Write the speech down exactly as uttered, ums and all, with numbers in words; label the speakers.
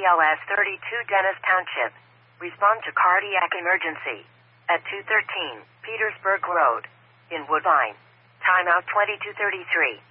Speaker 1: L S thirty-two Dennis Township. Respond to cardiac emergency. At two thirteen, Petersburg Road. In Woodbine. Timeout twenty-two thirty-three.